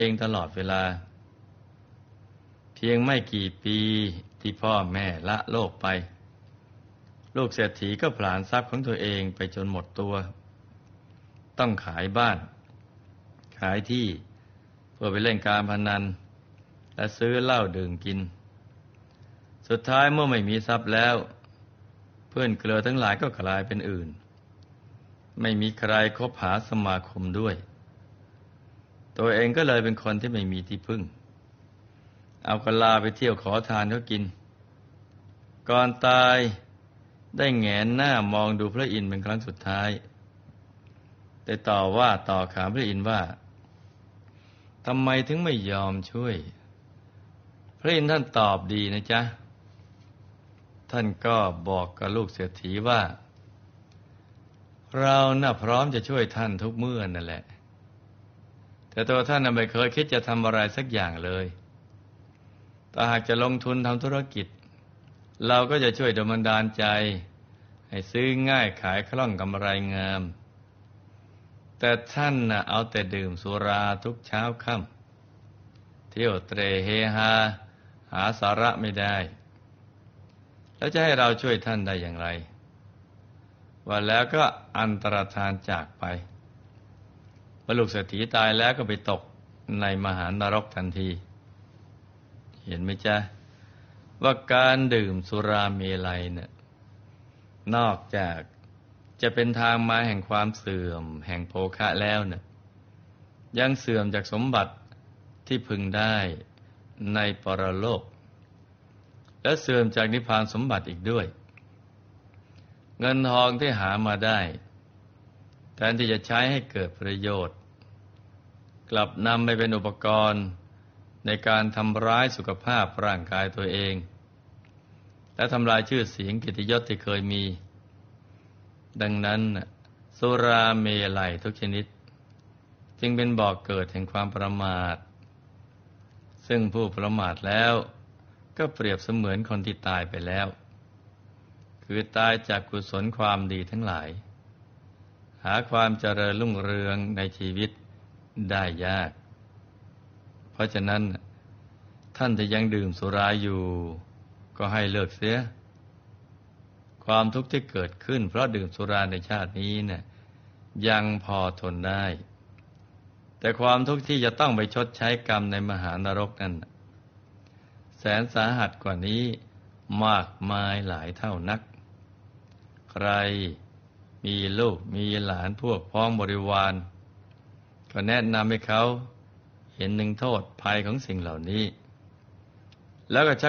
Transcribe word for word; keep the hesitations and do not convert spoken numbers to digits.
เองตลอดเวลาเพียงไม่กี่ปีที่พ่อแม่ละโลกไปลูกเศรษฐีก็ผลาญทรัพย์ของตัวเองไปจนหมดตัวต้องขายบ้านขายที่เพื่อไปเล่นการพนันและซื้อเหล้าดื่มกินสุดท้ายเมื่อไม่มีทรัพย์แล้วเพื่อนเกลือทั้งหลายก็กลายเป็นอื่นไม่มีใครคบหาสมาคมด้วยตัวเองก็เลยเป็นคนที่ไม่มีที่พึ่งเอากะลาไปเที่ยวขอทานเขากินก่อนตายได้แหงนหน้ามองดูพระอินทร์เป็นครั้งสุดท้ายแต่ต่อว่าต่อขานพระอินทร์ว่าทำไมถึงไม่ยอมช่วยพระอินทร์ท่านตอบดีนะจ๊ะท่านก็บอกกับลูกเศรษฐีว่าเราน่ะพร้อมจะช่วยท่านทุกเมื่อนั่นแหละแต่ตัวท่านน่ะไม่เคยคิดจะทำอะไรสักอย่างเลยแต่หากจะลงทุนทำธุรกิจเราก็จะช่วยดลบันดาลใจให้ซื้อง่ายขายคล่องกำไรงามแต่ท่านน่ะเอาแต่ดื่มสุราทุกเช้าค่ำเที่ยวเตร่เฮฮาหาสาระไม่ได้แล้วจะให้เราช่วยท่านได้อย่างไรว่าแล้วก็อันตรธานจากไปพอลูกเศรษฐีตายแล้วก็ไปตกในมหานรกทันทีเห็นไหมจ๊ะว่าการดื่มสุราเมลัยเนี่ยนอกจากจะเป็นทางมาแห่งความเสื่อมแห่งโภคะแล้วเนี่ยยังเสื่อมจากสมบัติที่พึงได้ในปรโลกและเสื่อมจากนิพพานสมบัติอีกด้วยเงินทองที่หามาได้แทนที่จะใช้ให้เกิดประโยชน์กลับนำไปเป็นอุปกรณ์ในการทำร้ายสุขภาพร่างกายตัวเองและทำลายชื่อเสียงเกียรติยศที่เคยมีดังนั้นสุราเมลัยทุกชนิดจึงเป็นบ่อกเกิดแห่งความประมาทซึ่งผู้ประมาทแล้วก็เปรียบเสมือนคนที่ตายไปแล้วคือตายจากกุศลความดีทั้งหลายหาความเจริญรุ่งเรืองในชีวิตได้ยากเพราะฉะนั้นท่านจะยังดื่มสุราอยู่ก็ให้เลิกเสียความทุกข์ที่เกิดขึ้นเพราะดื่มสุราในชาตินี้เนี่ยยังพอทนได้แต่ความทุกข์ที่จะต้องไปชดใช้กรรมในมหานรกนั้นแสนสาหัสกว่านี้มากมายหลายเท่านักใครมีลูกมีหลานพวกพ้องบริวารก็แนะนำให้เขาเห็นถึงโทษภัยของสิ่งเหล่านี้แล้วก็